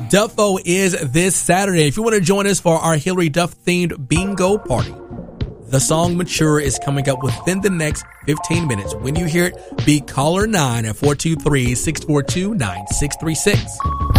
Duffo is this Saturday. If you want to join us for our Hillary Duff themed bingo party, the song Mature is coming up within the next 15 minutes. When you hear it, be caller 9 at 423-642-9636.